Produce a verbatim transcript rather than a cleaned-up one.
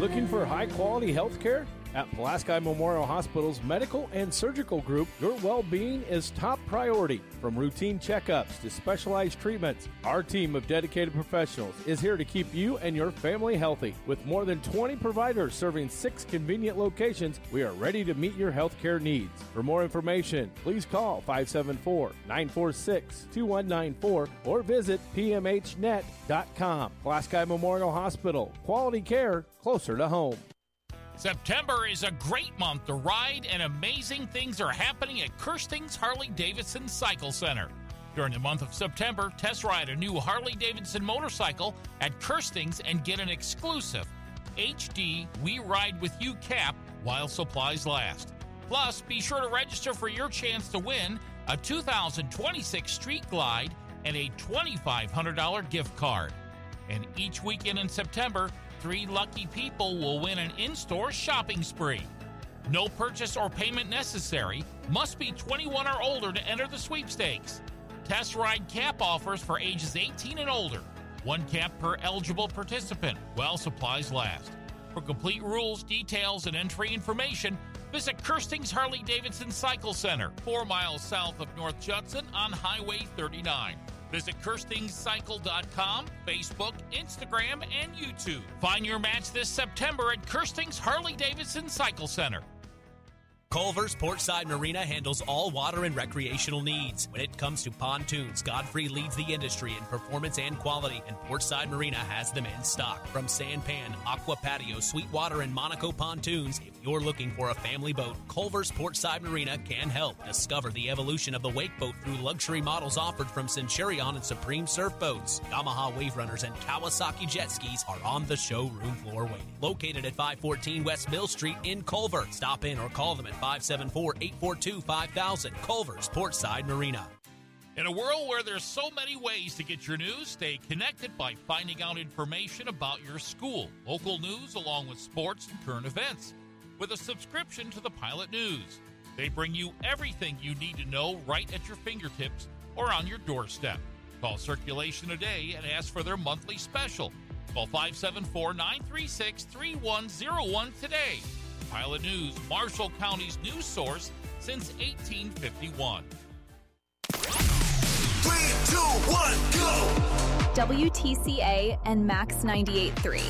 Looking for high-quality health care? At Pulaski Memorial Hospital's Medical and Surgical Group, your well-being is top priority. From routine checkups to specialized treatments, our team of dedicated professionals is here to keep you and your family healthy. With more than twenty providers serving six convenient locations, we are ready to meet your health care needs. For more information, please call five seven four, nine four six, two one nine four or visit p m h net dot com. Pulaski Memorial Hospital, quality care closer to home. September is a great month to ride, and amazing things are happening at Kirstings Harley-Davidson Cycle Center. During the month of September, test ride a new Harley-Davidson motorcycle at Kirstings and get an exclusive H D We Ride With You cap while supplies last. Plus, be sure to register for your chance to win a two thousand twenty-six Street Glide and a twenty-five hundred dollars gift card. And each weekend in September, three lucky people will win an in-store shopping spree. No purchase or payment necessary. Must be twenty-one or older to enter the sweepstakes. Test ride cap offers for ages eighteen and older. One cap per eligible participant while supplies last. For complete rules, details, and entry information, visit Kirstings Harley-Davidson Cycle Center, four miles south of North Judson on Highway thirty-nine. Visit Kirstings Cycle dot com, Facebook, Instagram, and YouTube. Find your match this September at Kirstings Harley-Davidson Cycle Center. Culver's Portside Marina handles all water and recreational needs. When it comes to pontoons, Godfrey leads the industry in performance and quality, and Portside Marina has them in stock. From Sanpan, Aqua Patio, Sweetwater, and Monaco pontoons, if you're looking for a family boat, Culver's Portside Marina can help. Discover the evolution of the wake boat through luxury models offered from Centurion and Supreme Surf Boats. Yamaha Wave Runners and Kawasaki jet skis are on the showroom floor waiting. Located at five fourteen West Mill Street in Culver. Stop in or call them at five seven four, eight four two, five thousand. Culver's Portside Marina. In a world where there's so many ways to get your news, stay connected by finding out information about your school, local news, along with sports and current events. With a subscription to the Pilot News, they bring you everything you need to know right at your fingertips or on your doorstep. Call Circulation today and ask for their monthly special. Call five seven four, nine three six, three one zero one today. Pilot News, Marshall County's news source since eighteen fifty-one. Three, two, one, go! W T C A and Max ninety-eight point three.